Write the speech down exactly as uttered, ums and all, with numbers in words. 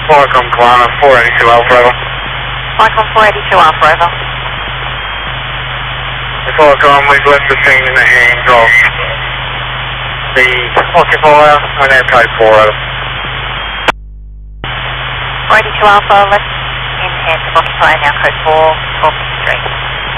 Welcome, Climate four eighty-two Alpha, over. Welcome four eighty-two Alpha, over. It's welcome, we've left the scene in the hands of the occupier and our code four, over. four eighty-two Alpha, left in hands of occupier, now code four, four fifty-three.